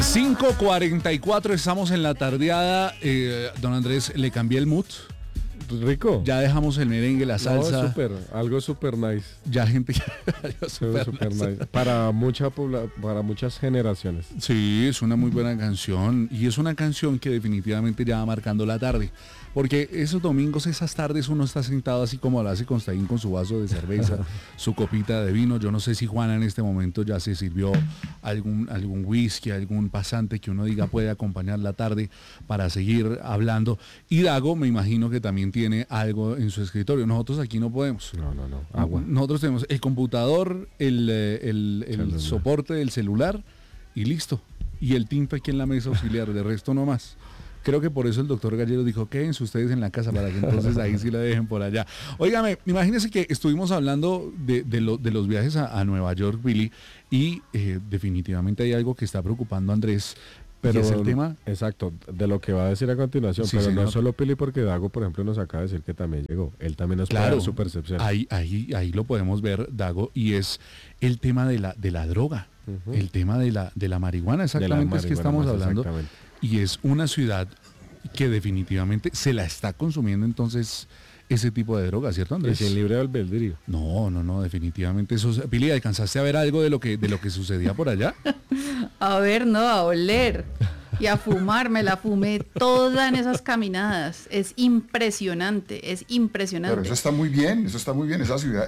5:44, estamos en la tardeada. Don Andrés, le cambié el mood. Rico. Ya dejamos el merengue, la salsa. No, algo súper nice. Ya gente Super nice. Para muchas generaciones. Sí, es una muy buena canción. Y es una canción que definitivamente ya va marcando la tarde. Porque esos domingos, esas tardes, uno está sentado así como lo hace Constaín con su vaso de cerveza, su copita de vino. Yo no sé si Juana en este momento ya se sirvió algún whisky, algún pasante que uno diga puede acompañar la tarde para seguir hablando. Y Dago, me imagino que también tiene algo en su escritorio. Nosotros aquí no podemos. No. Agua. Nosotros tenemos el computador, el soporte del celular y listo. Y el tinto aquí en la mesa auxiliar, de resto no más. Creo que por eso el doctor Gallero dijo, quédense ustedes en la casa para que entonces ahí sí la dejen por allá. Óigame, imagínense que estuvimos hablando de los viajes a Nueva York, Billy, y definitivamente hay algo que está preocupando a Andrés. Pero es el tema. Exacto, de lo que va a decir a continuación, Sí, pero señor. no solo Pili, porque Dago, por ejemplo, nos acaba de decir que también llegó. Él también nos puede dar su percepción. Ahí lo podemos ver, Dago, y es el tema de la droga, el tema de la marihuana, exactamente es que estamos hablando. Y es una ciudad que definitivamente se la está consumiendo entonces ese tipo de droga, ¿cierto, Andrés? Es el libre albedrío. No, definitivamente eso. Pili, ¿alcanzaste a ver algo de lo que sucedía por allá? A ver, no, a oler y a fumar, me la fumé toda en esas caminadas. Es impresionante. Pero eso está muy bien, esa ciudad